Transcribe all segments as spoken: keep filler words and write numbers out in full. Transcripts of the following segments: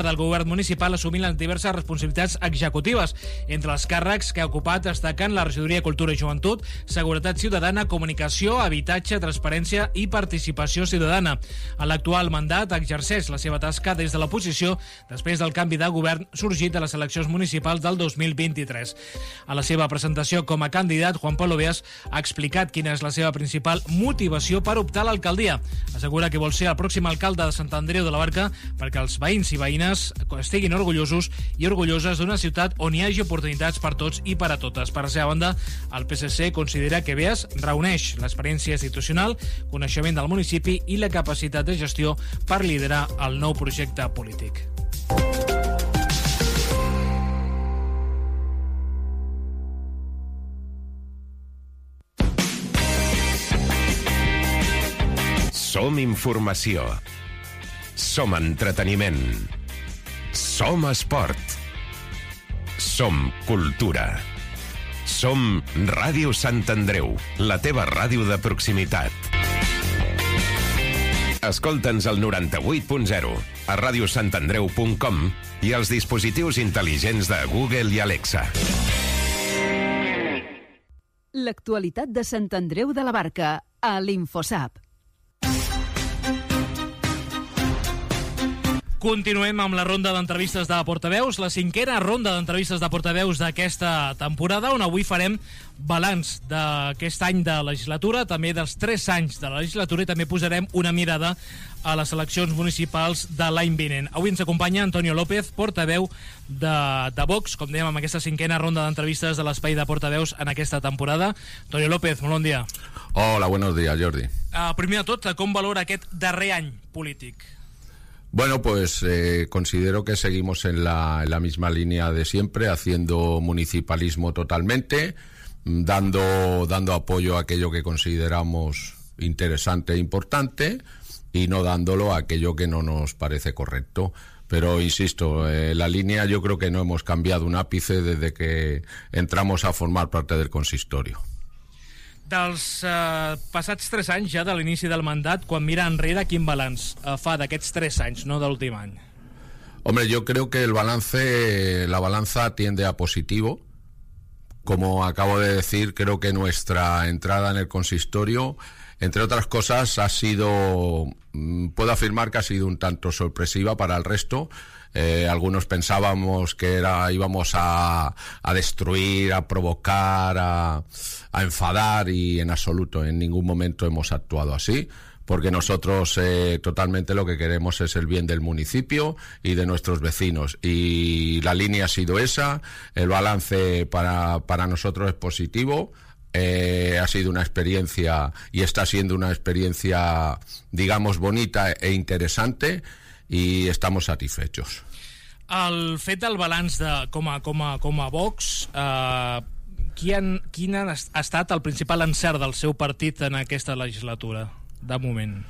del govern municipal assumint les diverses responsabilitats executives. Entre els càrrecs que ha ocupat destaquen la regidoria de Cultura i Joventut, Seguretat Ciutadana, Comunicació, Habitatge, Transparència i Participació Ciutadana. En l'actual mandat exerceix la seva tasca des de l'oposició després del canvi de govern sorgit de les eleccions municipals del dos mil vint-i-tres. A la seva presentació com a candidat, Juan Pablo Beas ha explicat quina és la seva principal motivació per optar a l'alcaldia. Assegura que vol ser el pròxim alcalde de Sant Andreu de la Barca perquè els veïns i veïnes estiguin orgullosos i orgulloses d'una ciutat on hi hagi oportunitats per tots i per a totes. Per la seva banda, el P S C considera que Beas reuneix l'experiència institucional, coneixement del municipi i la capacitat de gestió per liderar el nou projecte polític. Som informació. Som entreteniment. Som esport. Som cultura. Som Ràdio Sant Andreu, la teva ràdio de proximitat. Escolta'ns al noranta-vuit punt zero, a radiosantandreu punt com i als dispositius intel·ligents de Google i Alexa. L'actualitat de Sant Andreu de la Barca, a l'Infosap. Continuem amb la ronda d'entrevistes de portaveus, la cinquena ronda d'entrevistes de portaveus d'aquesta temporada, on avui farem balanç d'aquest any de legislatura, també dels tres anys de la legislatura, i també posarem una mirada a les eleccions municipals de l'any vinent. Avui ens acompanya Antonio López, portaveu de, de Vox, com dèiem, amb aquesta cinquena ronda d'entrevistes de l'espai de portaveus en aquesta temporada. Antonio López, molt bon dia. Hola, buenos días, Jordi. Uh, primer de tot, com valora aquest darrer any polític? Bueno, pues eh, considero que seguimos en la, en la misma línea de siempre, haciendo municipalismo totalmente, dando, dando apoyo a aquello que consideramos interesante e importante y no dándolo a aquello que no nos parece correcto. Pero insisto, eh, la línea yo creo que no hemos cambiado un ápice desde que entramos a formar parte del consistorio. Dels eh, passats tres anys ja de l'inici del mandat, quan mira enrere, quin balanç eh, fa d'aquests tres anys, no de l'últim any? Hombre, yo creo que el balance, la balanza tiende a positivo. Como acabo de decir, creo que nuestra entrada en el consistorio, entre otras cosas, ha sido, puedo afirmar que ha sido un tanto sorpresiva para el resto. Eh, algunos pensábamos que era íbamos a, a destruir, a provocar, a, a enfadar, y en absoluto, en ningún momento hemos actuado así, porque nosotros eh, totalmente lo que queremos es el bien del municipio y de nuestros vecinos, y la línea ha sido esa. El balance para, para nosotros es positivo. Eh, ha sido una experiencia, y está siendo una experiencia, digamos, bonita e interesante, i estamos satisfechos. El fet del balanç de, com, a, com, a, com a Vox, eh, quin, quin ha estat el principal encert del seu partit en aquesta legislatura, de moment?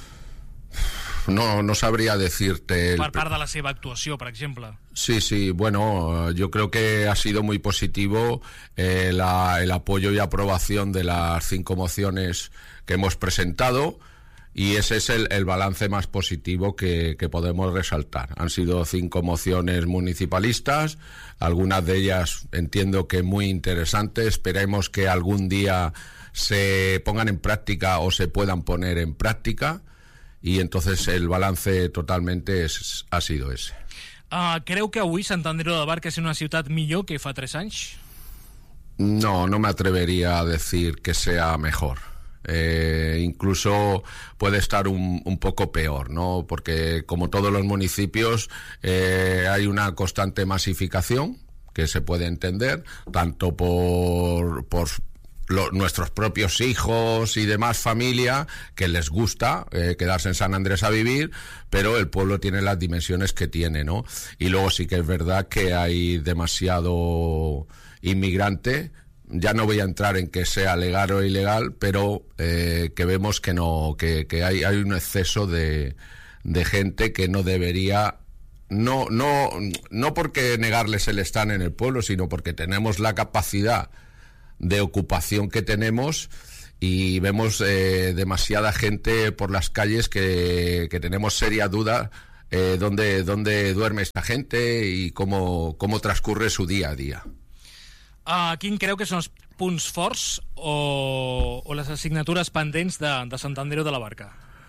No, no sabría decirte... El... Per part de la seva actuació, per exemple. Sí, sí, bueno, yo creo que ha sido muy positivo eh, la, el apoyo y aprobación de las cinco mociones que hemos presentado, y ese es el, el balance más positivo que, que podemos resaltar. Han sido cinco mociones municipalistas, algunas de ellas entiendo que muy interesantes. Esperemos que algún día se pongan en práctica o se puedan poner en práctica, y entonces el balance totalmente es, ha sido ese. Uh, creu que avui Sant Andreu de la Barca és una ciutat millor que fa tres anys? No, no me atrevería a decir que sea mejor. Eh, incluso puede estar un, un poco peor, ¿no? Porque como todos los municipios eh, hay una constante masificación que se puede entender, tanto por, por lo, nuestros propios hijos y demás familia, que les gusta eh, quedarse en San Andrés a vivir, pero el pueblo tiene las dimensiones que tiene, ¿no? Y luego sí que es verdad que hay demasiado inmigrante. Ya no voy a entrar en que sea legal o ilegal, pero eh, que vemos que no, que, que hay, hay un exceso de, de gente que no debería, no, no, no porque negarles el estar en el pueblo, sino porque tenemos la capacidad de ocupación que tenemos, y vemos eh, demasiada gente por las calles que, que tenemos seria duda eh, dónde, dónde duerme esta gente y cómo, cómo transcurre su día a día. Uh, quin creu que són els punts forts o, o les assignatures pendents de, de Sant Andreu de la Barca?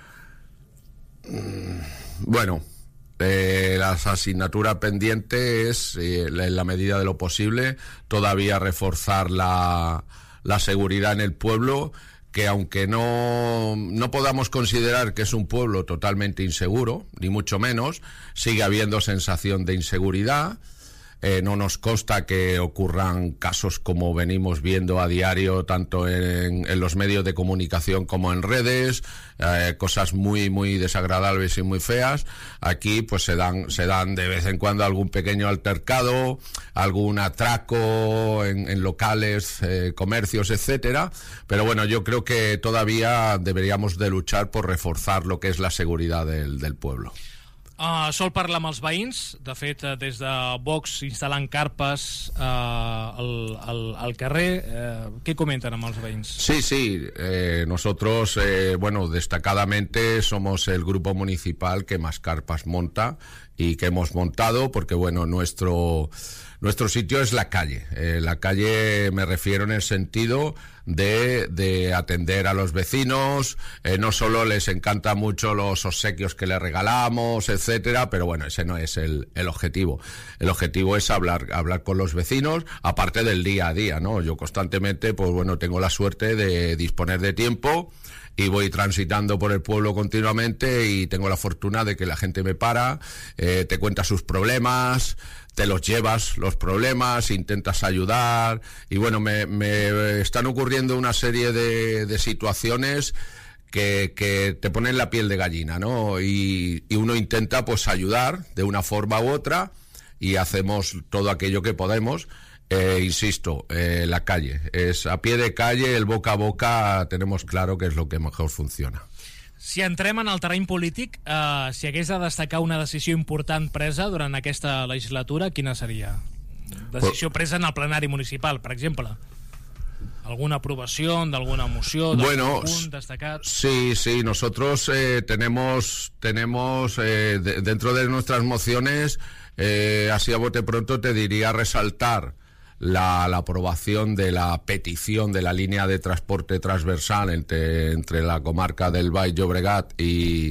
Mm, bueno, eh, las asignaturas pendientes, eh, en la medida de lo posible, todavía reforzar la, la seguridad en el pueblo, que aunque no, no podamos considerar que es un pueblo totalmente inseguro, ni mucho menos, sigue habiendo sensación de inseguridad. Eh, no nos consta que ocurran casos como venimos viendo a diario, tanto en, en los medios de comunicación como en redes, eh, cosas muy muy desagradables y muy feas. Aquí pues se dan se dan de vez en cuando algún pequeño altercado, algún atraco en, en locales, eh, comercios, etcétera. Pero bueno, yo creo que todavía deberíamos de luchar por reforzar lo que es la seguridad del, del pueblo. Uh, sol parlar amb els veïns, de fet des de Vox instal·lant carpes uh, al, al, al carrer, uh, què comenten amb els veïns? Sí, sí, eh, nosotros, eh, bueno, destacadamente somos el grupo municipal que más carpas monta y que hemos montado, porque bueno, nuestro... Nuestro sitio es la calle. Eh, la calle me refiero en el sentido de, de atender a los vecinos. Eh, no solo les encanta mucho los obsequios que les regalamos, etcétera, pero bueno, ese no es el, el objetivo. El objetivo es hablar, hablar con los vecinos, aparte del día a día, ¿no? Yo constantemente, pues bueno, tengo la suerte de disponer de tiempo y voy transitando por el pueblo continuamente y tengo la fortuna de que la gente me para, eh, te cuenta sus problemas, te los llevas los problemas, intentas ayudar y bueno, me, me están ocurriendo una serie de, de situaciones que, que te ponen la piel de gallina, ¿no? Y, y uno intenta pues ayudar de una forma u otra y hacemos todo aquello que podemos. Eh, insisto, eh, la calle, es a pie de calle, el boca a boca, tenemos claro que es lo que mejor funciona. Si entrem en el terreny polític, eh, si hagués de destacar una decisió important presa durant aquesta legislatura, quina seria? Decisió presa en el plenari municipal, per exemple. ¿Alguna aprobación de alguna moción? De bueno, algún punto destacat? Sí, sí, nosotros eh, tenemos, tenemos eh, de, dentro de nuestras mociones, eh, así a bote pronto te diría resaltar La, la aprobación de la petición de la línea de transporte transversal entre, entre la comarca del Baix Llobregat y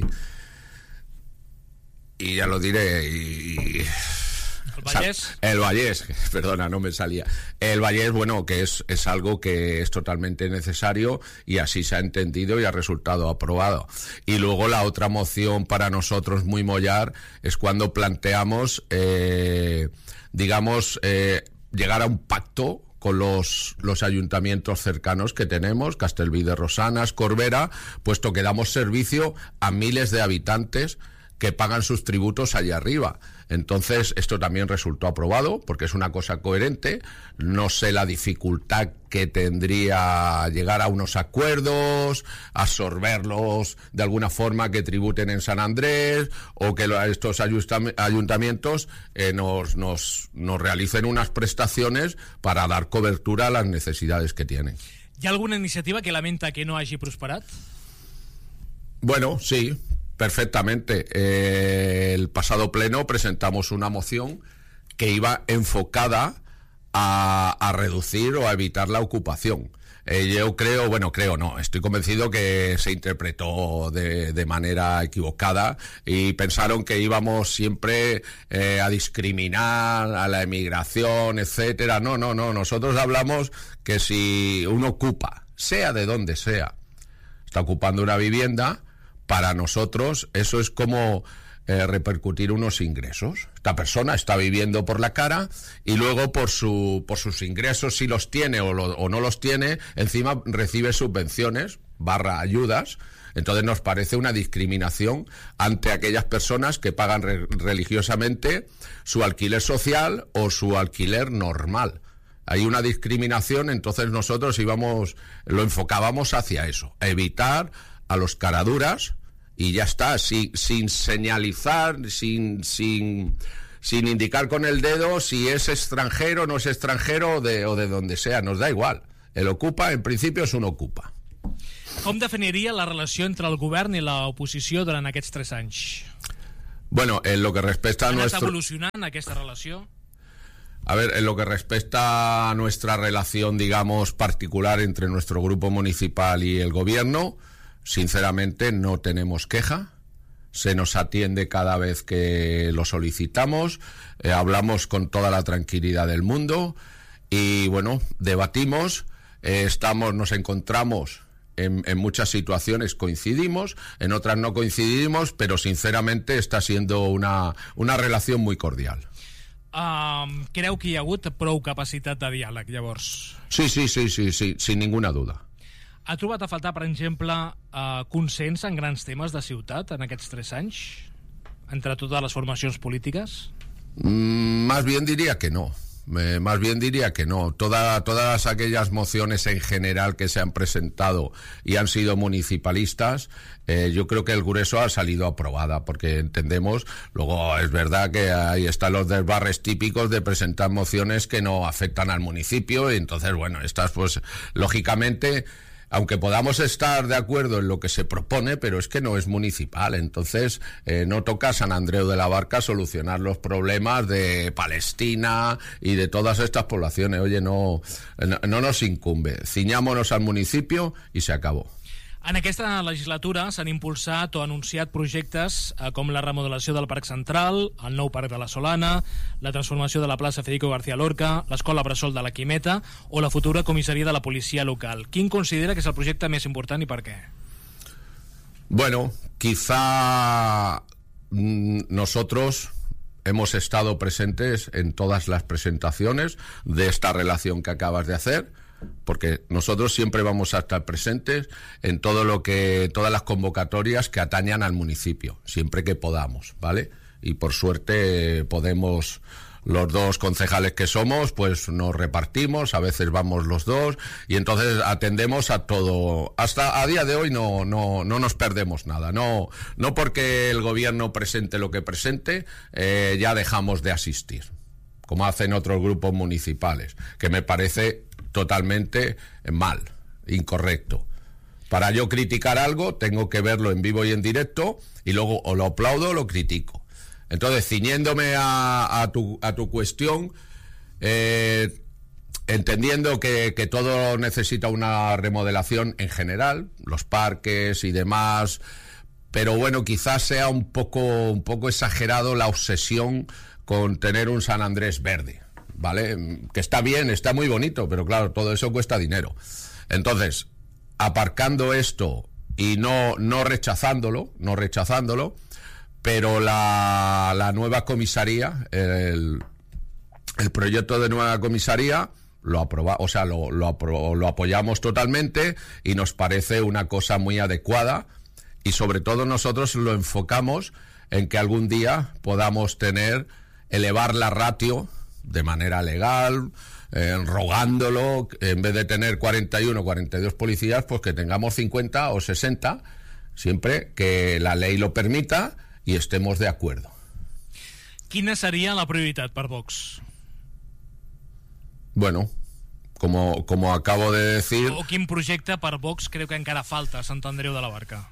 y ya lo diré y, ¿El Vallès? El Vallès, perdona, no me salía. El Vallès, bueno, que es, es algo que es totalmente necesario y así se ha entendido y ha resultado aprobado. Y luego la otra moción para nosotros muy mollar es cuando planteamos, eh, digamos, eh, llegar a un pacto con los, los ayuntamientos cercanos que tenemos, Castellví de Rosanas, Corbera, puesto que damos servicio a miles de habitantes que pagan sus tributos allá arriba. Entonces, esto también resultó aprobado, porque es una cosa coherente. No sé la dificultad que tendría llegar a unos acuerdos, absorberlos de alguna forma que tributen en San Andrés, o que estos ayuntamientos eh, nos, nos, nos realicen unas prestaciones para dar cobertura a las necesidades que tienen. ¿Hi ha alguna iniciativa que lamenta que no hagi prosperat? Bueno, sí. Perfectamente. Eh, el pasado pleno presentamos una moción que iba enfocada a, a reducir o a evitar la ocupación. Eh, yo creo, bueno, creo no, estoy convencido que se interpretó de, de manera equivocada y pensaron que íbamos siempre eh, a discriminar a la emigración, etcétera. No, no, no, nosotros hablamos que si uno ocupa, sea de donde sea, está ocupando una vivienda, para nosotros eso es como eh, repercutir unos ingresos. Esta persona está viviendo por la cara y luego por su por sus ingresos, si los tiene o, lo, o no los tiene, encima recibe subvenciones barra ayudas. Entonces nos parece una discriminación ante aquellas personas que pagan re- religiosamente su alquiler social o su alquiler normal. Hay una discriminación, entonces nosotros íbamos, lo enfocábamos hacia eso, evitar a los caraduras. Y ya está, sin, sin señalizar, sin, sin, sin indicar con el dedo si es extranjero o no es extranjero o de, o de donde sea, nos da igual. El ocupa, en principio, és un ocupa. Com definiria la relació entre el govern i l'oposició durant aquests tres anys? Bueno, en lo que respecta a ha anat nuestro... evolucionant aquesta relació? A ver, en lo que respecta a nuestra relación, digamos, particular entre nuestro grupo municipal y el gobierno, sinceramente no tenemos queja. Se nos atiende cada vez que lo solicitamos, eh, hablamos con toda la tranquilidad del mundo y, bueno, debatimos, eh, estamos, nos encontramos en, en muchas situaciones, coincidimos, en otras no coincidimos, pero sinceramente está siendo una, una relación muy cordial. Um, creu que hi ha hagut prou capacitat de diàleg, llavors? Sí, sí, sí, sí, sí, sin ninguna duda. Ha trobat a faltar, per exemple, uh, consens en grans temes de ciutat en aquests tres anys? Entre totes les formacions polítiques? Mm, más bien diría que no. Eh, más bien diría que no. Toda, todas aquellas mociones en general que se han presentado y han sido municipalistas, eh, yo creo que el grueso ha salido aprobada, porque entendemos, luego es verdad que ahí están los desbarres típicos de presentar mociones que no afectan al municipio, y entonces, bueno, estas pues, lógicamente... Aunque podamos estar de acuerdo en lo que se propone, pero es que no es municipal, entonces eh, no toca a San Andreu de la Barca solucionar los problemas de Palestina y de todas estas poblaciones. Oye, no, no, no nos incumbe, ciñámonos al municipio y se acabó. En aquesta legislatura s'han impulsat o anunciat projectes eh, com la remodelació del Parc Central, el nou Parc de la Solana, la transformació de la plaça Federico García Lorca, l'escola bressol de la Quimeta o la futura comissaria de la policia local. Quin considera que és el projecte més important i per què? Bueno, quizá mmm, nosotros hemos estado presentes en todas las presentaciones de esta relación que acabas de hacer, porque nosotros siempre vamos a estar presentes en todo lo que todas las convocatorias que atañan al municipio, siempre que podamos, ¿vale? Y por suerte podemos, los dos concejales que somos, pues nos repartimos, a veces vamos los dos y entonces atendemos a todo. Hasta a día de hoy no no no nos perdemos nada, no no porque el gobierno presente lo que presente eh, ya dejamos de asistir, como hacen otros grupos municipales, que me parece totalmente mal, incorrecto. Para yo criticar algo tengo que verlo en vivo y en directo y luego o lo aplaudo o lo critico. Entonces, ciñéndome a, a, tu, a tu cuestión, eh, entendiendo que, que todo necesita una remodelación en general, los parques y demás, pero bueno, quizás sea un poco, un poco exagerado la obsesión con tener un San Andrés verde, ¿vale? Que está bien, está muy bonito, pero claro, todo eso cuesta dinero. Entonces, aparcando esto y no, no rechazándolo, no rechazándolo, pero la, la nueva comisaría, el, el proyecto de nueva comisaría, lo aproba, o sea, lo, lo, apro, lo apoyamos totalmente y nos parece una cosa muy adecuada, y sobre todo nosotros lo enfocamos en que algún día podamos tener, elevar la ratio de manera legal, eh, rogándolo, en vez de tener cuarenta y uno, cuarenta y dos policías, pues que tengamos cincuenta o sesenta, siempre que la ley lo permita y estemos de acuerdo. Quina seria la prioritat per Vox? Bueno, como, como acabo de decir... O quin projecte per Vox creu que encara falta a Sant Andreu de la Barca?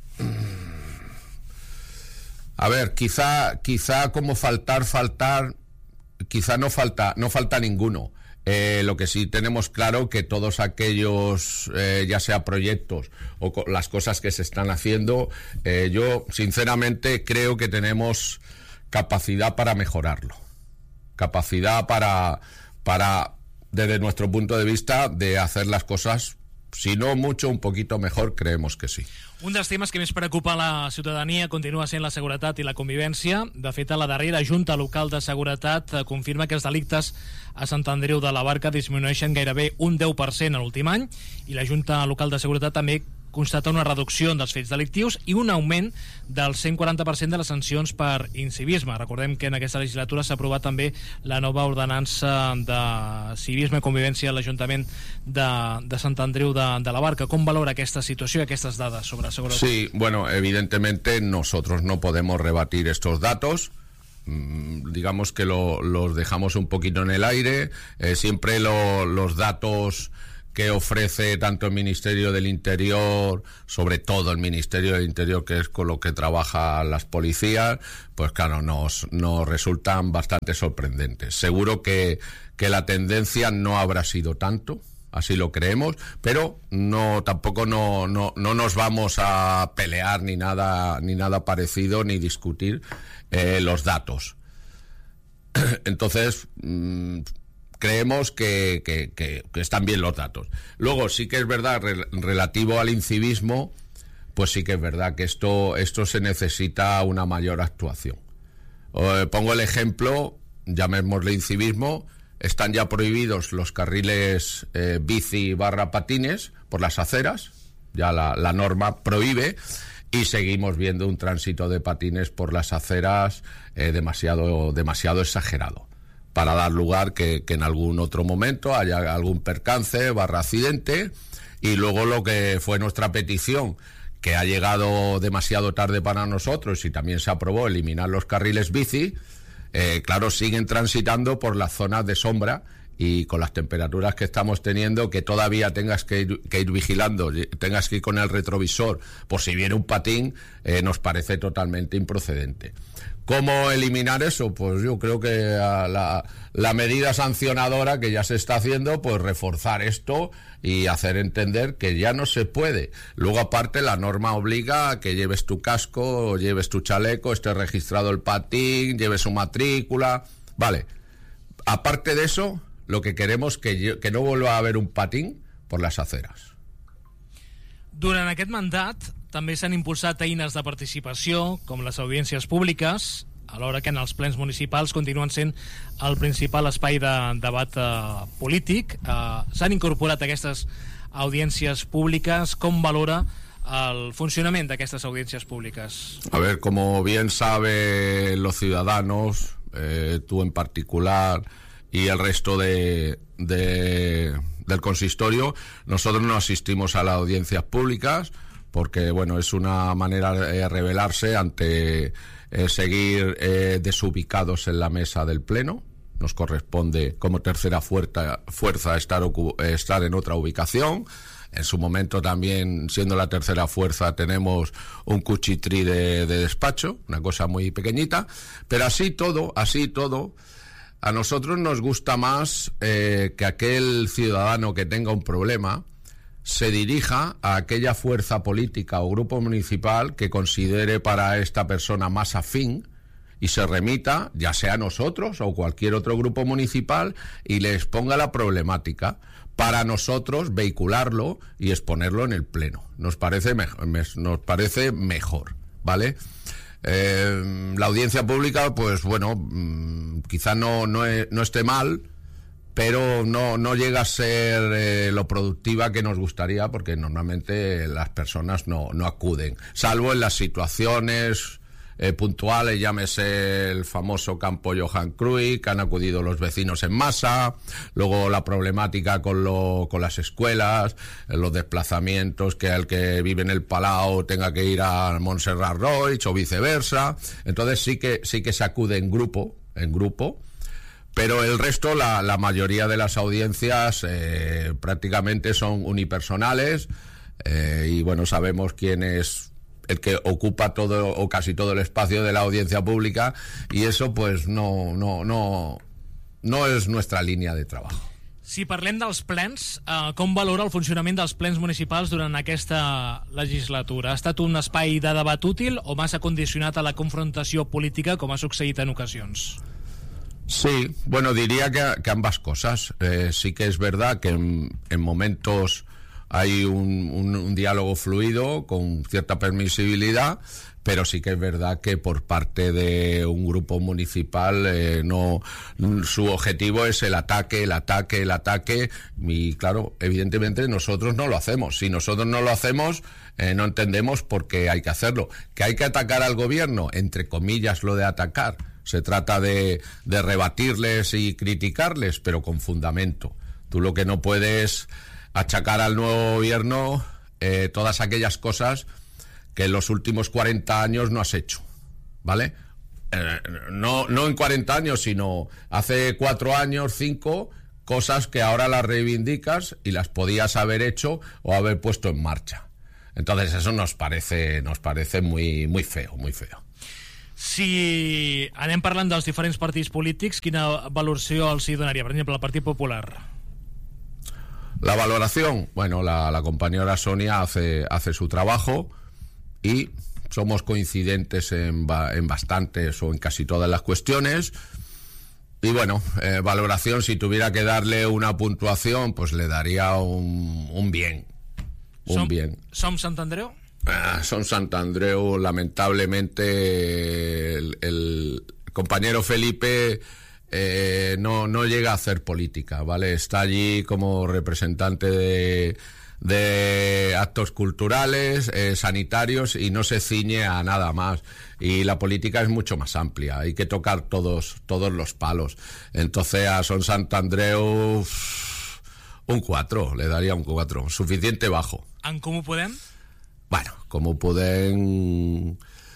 A ver, quizá, quizá como faltar, faltar... Quizá no falta, no falta ninguno. Eh, lo que sí tenemos claro que todos aquellos, eh, ya sea proyectos o co las cosas que se están haciendo, eh, yo sinceramente creo que tenemos capacidad para mejorarlo. Capacidad para, para, desde nuestro punto de vista, de hacer las cosas, si no mucho, un poquito mejor, creemos que sí. Un dels temes que més preocupa la ciutadania continua sent la seguretat i la convivència. De fet, la darrera Junta Local de Seguretat confirma que els delictes a Sant Andreu de la Barca disminueixen gairebé un deu per cent a l'últim any, i la Junta Local de Seguretat també constata una reducció dels fets delictius i un augment del cent quaranta per cent de les sancions per incivisme. Recordem que en aquesta legislatura s'ha aprovat també la nova ordenança de civisme i convivència a l'Ajuntament de, de Sant Andreu de, de la Barca. Com valora aquesta situació i aquestes dades sobre seguretat? Sí, bueno, evidentemente nosotros no podemos rebatir estos datos. Mm, digamos que lo, los dejamos un poquito en el aire. Eh, siempre lo, los datos que ofrece tanto el Ministerio del Interior, sobre todo el Ministerio del Interior, que es con lo que trabajan las policías, pues claro, nos, nos resultan bastante sorprendentes. Seguro que, que la tendencia no habrá sido tanto, así lo creemos, pero no tampoco no, no, no nos vamos a pelear ni nada, ni nada parecido, ni discutir eh, los datos. Entonces, mmm, creemos que, que, que, que están bien los datos. Luego, sí que es verdad, re, relativo al incivismo, pues sí que es verdad que esto, esto se necesita una mayor actuación. Eh, pongo el ejemplo, llamémosle incivismo, están ya prohibidos los carriles eh, bici barra patines por las aceras, ya la, la norma prohíbe, y seguimos viendo un tránsito de patines por las aceras eh, demasiado, demasiado exagerado, para dar lugar que, que en algún otro momento haya algún percance barra accidente. Y luego lo que fue nuestra petición, que ha llegado demasiado tarde para nosotros y también se aprobó eliminar los carriles bici, eh, claro, siguen transitando por las zonas de sombra, y con las temperaturas que estamos teniendo, que todavía tengas que ir, que ir vigilando, tengas que ir con el retrovisor por si viene un patín, eh, nos parece totalmente improcedente. ¿Cómo eliminar eso? Pues yo creo que la, la medida sancionadora que ya se está haciendo, pues reforzar esto y hacer entender que ya no se puede. Luego, aparte, la norma obliga a que lleves tu casco, lleves tu chaleco, esté registrado el patín, lleves su matrícula. Vale. Aparte de eso, lo que queremos es que, que no vuelva a haver un patín por les aceres. Durant aquest mandat també s'han impulsat eines de participació, com les audiències públiques, alhora que en els plens municipals continuen sent el principal espai de debat eh, polític. Eh, s'han incorporat aquestes audiències públiques. Com valora el funcionament d'aquestes audiències públiques? A ver, como bien saben los ciudadanos, eh, tú en particular y el resto de, de del consistorio, nosotros no asistimos a las audiencias públicas porque, bueno, es una manera de rebelarse ante eh, seguir eh, desubicados en la mesa del Pleno. Nos corresponde como tercera fuerza, fuerza estar, estar en otra ubicación. En su momento también, siendo la tercera fuerza, tenemos un cuchitrí de, de despacho, una cosa muy pequeñita, pero así todo, así todo, a nosotros nos gusta más eh, que aquel ciudadano que tenga un problema se dirija a aquella fuerza política o grupo municipal que considere para esta persona más afín y se remita, ya sea a nosotros o cualquier otro grupo municipal, y le exponga la problemática para nosotros vehicularlo y exponerlo en el Pleno. Nos parece, me- nos parece mejor, ¿vale? Eh, la audiencia pública, pues bueno, mmm, quizá no, no, e- no esté mal, pero no, no llega a ser eh, lo productiva que nos gustaría, porque normalmente las personas no, no acuden, salvo en las situaciones eh, puntuales, llámese el famoso campo Johan Cruyff, que han acudido los vecinos en masa, luego la problemática con, lo, con las escuelas, eh, los desplazamientos, que el que vive en el Palau tenga que ir a Montserrat Roig o viceversa. Entonces sí que, sí que se acude en grupo, en grupo. Pero el resto, la, la mayoría de las audiencias eh, prácticamente son unipersonales, eh, y bueno, sabemos quién es el que ocupa todo o casi todo el espacio de la audiencia pública, y eso pues no, no, no, no es nuestra línea de trabajo. Si parlem dels plens, eh, com valora el funcionament dels plens municipals durant aquesta legislatura? Ha estat un espai de debat útil o massa condicionat a la confrontació política, com ha succeït en ocasions? Sí, bueno, diría que, que ambas cosas. Eh, sí que es verdad que en, en momentos hay un, un, un diálogo fluido con cierta permisibilidad, pero sí que es verdad que por parte de un grupo municipal eh, no, su objetivo es el ataque, el ataque, el ataque, y claro, evidentemente nosotros no lo hacemos. Si nosotros no lo hacemos, eh, no entendemos por qué hay que hacerlo. ¿Que hay que atacar al gobierno? Entre comillas, lo de atacar. Se trata de, de rebatirles y criticarles, pero con fundamento. Tú lo que no puedes achacar al nuevo gobierno eh, todas aquellas cosas que en los últimos cuarenta años no has hecho, ¿vale? Eh, no, no en cuarenta años, sino hace cuatro años, cinco, cosas que ahora las reivindicas y las podías haber hecho o haber puesto en marcha. Entonces eso nos parece, nos parece muy, muy feo, muy feo. Si anem parlant dels diferents partits polítics, quina valoració els hi donaria? Per exemple, el Partit Popular. La valoración, bueno, la, la compañera Sonia hace, hace su trabajo y somos coincidentes en, en bastantes o en casi todas las cuestiones. Y bueno, eh, valoración, si tuviera que darle una puntuación, pues le daría un, un bien. Un Som, bien. ¿Som Sant Andreu? Ah, Som Sant Andreu, lamentablemente, el, el compañero Felipe eh, no, no llega a hacer política, ¿vale? Está allí como representante de, de actos culturales, eh, sanitarios, y no se ciñe a nada más. Y la política es mucho más amplia, hay que tocar todos, todos los palos. Entonces a Som Sant Andreu un cuatro, le daría un cuatro, suficiente bajo. En Comú Podem? Bueno, Comú Podem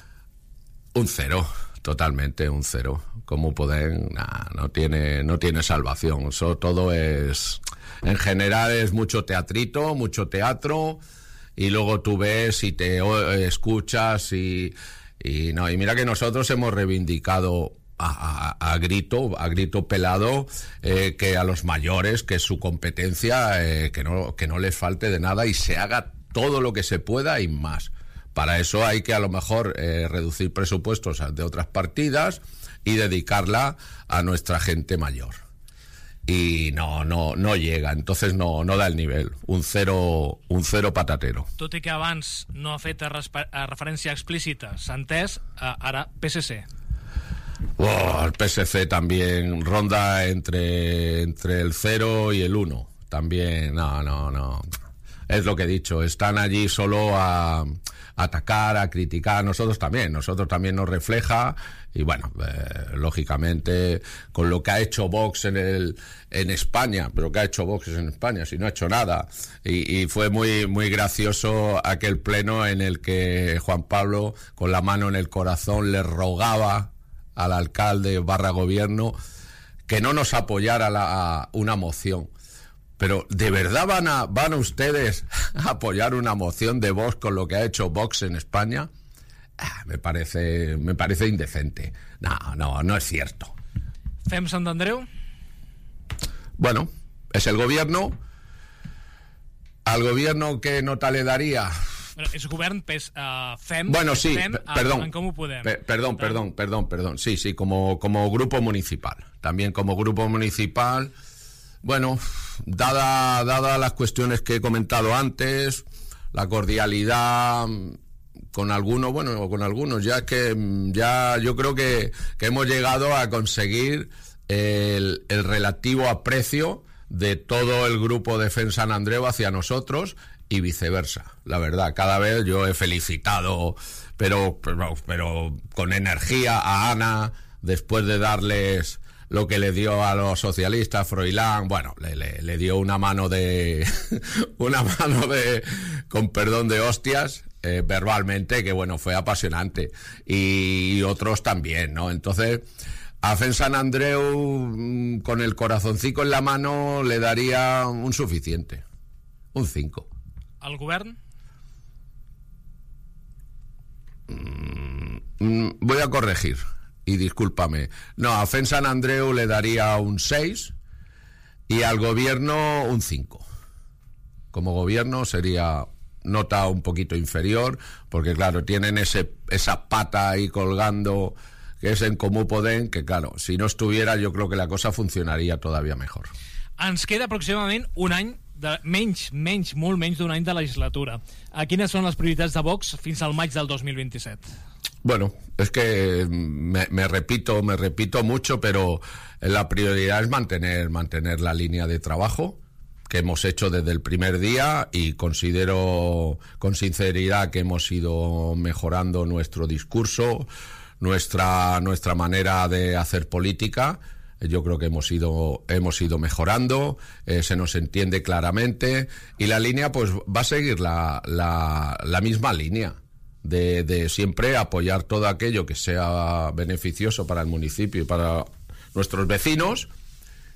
un cero, totalmente un cero. Comú Podem nah, no tiene no tiene salvación. Eso todo es, en general es mucho teatrito, mucho teatro, y luego tú ves y te escuchas y, y no, y mira que nosotros hemos reivindicado A, a, a grito, a grito pelado, eh, que a los mayores, que es su competencia, eh, que no, que no les falte de nada y se haga todo lo que se pueda y más. Para eso hay que a lo mejor eh, reducir presupuestos de otras partidas y dedicarla a nuestra gente mayor. Y no, no, no llega, entonces no, no da el nivel. Un cero, un cero patatero. Tot i que abans no ha fet a, a referència explícita, s'ha entès, ara P S C. Oh, el P S C también ronda entre, entre el cero y el uno. También, no, no, no. Es lo que he dicho, están allí solo a, a atacar, a criticar. Nosotros también, nosotros también nos refleja. Y bueno, eh, lógicamente, con lo que ha hecho Vox en el en España, pero ¿qué ha hecho Vox en España? Si no ha hecho nada. Y, y fue muy, muy gracioso aquel pleno en el que Juan Pablo, con la mano en el corazón, le rogaba al alcalde barra gobierno que no nos apoyara la, a una moción. Pero ¿de verdad van a van a ustedes a apoyar una moción de Vox con lo que ha hecho Vox en España? Ah, me parece me parece indecente. No, no, no es cierto. ¿Fem Sant Andreu? Bueno, es el gobierno. Al gobierno, ¿qué nota le daría? Bueno, és govern, pes, uh, fem... Bueno, sí, fem, perdón, en Comú Podem. pe perdón, perdón, perdón, perdón. Sí, sí, como, como grupo municipal. También como grupo municipal. Bueno, dada, dada las cuestiones que he comentado antes, la cordialidad con algunos, bueno, con algunos, ya que ya yo creo que, que hemos llegado a conseguir el, el relativo aprecio de todo el grupo de Fem Sant Andreu hacia nosotros y viceversa. La verdad, cada vez yo he felicitado, pero, pero, pero con energía a Ana, después de darles lo que le dio a los socialistas, Froilán, bueno, le, le, le dio una mano de, una mano de, con perdón de hostias, eh, verbalmente, que bueno, fue apasionante. Y, y otros también, ¿no? Entonces, a Fem Sant Andreu, con el corazoncito en la mano, le daría un suficiente. Un cinco. ¿Al govern? Mm, voy a corregir. Y discúlpame. No, a Fem Sant Andreu le daría un seis y al gobierno un cinco. Como gobierno sería nota un poquito inferior, porque claro, tienen ese esa pata ahí colgando, que es en Comú Podem, que claro, si no estuviera yo creo que la cosa funcionaría todavía mejor. Ens queda aproximadament un any, de, menys, menys, molt menys d'un any de legislatura. A quines són les prioritats de Vox fins al maig del dos mil vint-i-set? Bueno, es que me, me repito, me repito mucho, pero la prioridad es mantener, mantener la línea de trabajo que hemos hecho desde el primer día, y considero con sinceridad que hemos ido mejorando nuestro discurso, nuestra, nuestra manera de hacer política. Yo creo que hemos ido, hemos ido mejorando, eh, se nos entiende claramente, y la línea pues va a seguir la, la, la misma línea. De, de siempre apoyar todo aquello que sea beneficioso para el municipio y para nuestros vecinos,